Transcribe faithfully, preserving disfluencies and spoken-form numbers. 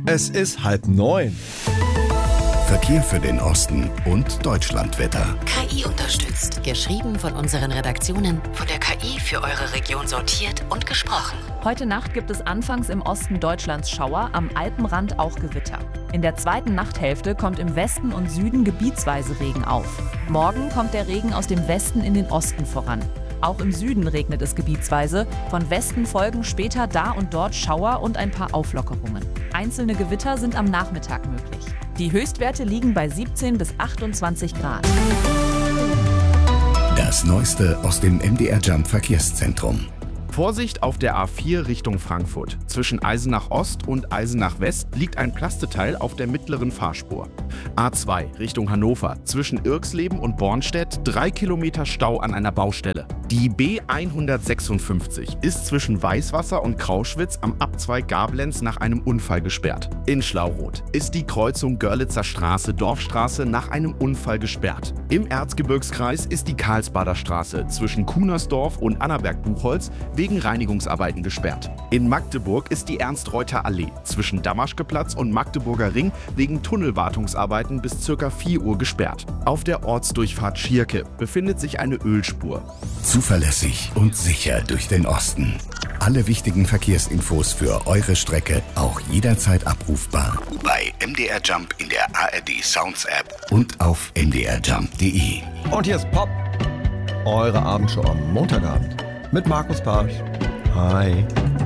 Es ist halb neun. Verkehr für den Osten und Deutschlandwetter. K I unterstützt. Geschrieben von unseren Redaktionen, von der K I für eure Region sortiert und gesprochen. Heute Nacht gibt es anfangs im Osten Deutschlands Schauer, am Alpenrand auch Gewitter. In der zweiten Nachthälfte kommt im Westen und Süden gebietsweise Regen auf. Morgen kommt der Regen aus dem Westen in den Osten voran. Auch im Süden regnet es gebietsweise. Von Westen folgen später da und dort Schauer und ein paar Auflockerungen. Einzelne Gewitter sind am Nachmittag möglich. Die Höchstwerte liegen bei siebzehn bis achtundzwanzig Grad. Das Neueste aus dem M D R Jump Verkehrszentrum. Vorsicht auf der A vier Richtung Frankfurt. Zwischen Eisenach Ost und Eisenach West liegt ein Plasteteil auf der mittleren Fahrspur. A zwei Richtung Hannover. Zwischen Irxleben und Bornstedt drei Kilometer Stau an einer Baustelle. Die B hundertsechsundfünfzig ist zwischen Weißwasser und Krauschwitz am Abzweig Gablenz nach einem Unfall gesperrt. In Schlauroth ist die Kreuzung Görlitzer Straße-Dorfstraße nach einem Unfall gesperrt. Im Erzgebirgskreis ist die Karlsbader Straße zwischen Kunersdorf und Annaberg-Buchholz wegen Reinigungsarbeiten gesperrt. In Magdeburg ist die Ernst-Reuter-Allee zwischen Damaschkeplatz und Magdeburger Ring wegen Tunnelwartungsarbeiten bis ca. vier Uhr gesperrt. Auf der Ortsdurchfahrt Schierke befindet sich eine Ölspur. Zuverlässig und sicher durch den Osten. Alle wichtigen Verkehrsinfos für eure Strecke auch jederzeit abrufbar bei M D R Jump in der A R D Sounds App und auf m d r jump punkt d e. Und hier ist Pop, eure Abendshow am Montagabend mit Markus Barsch. Hi.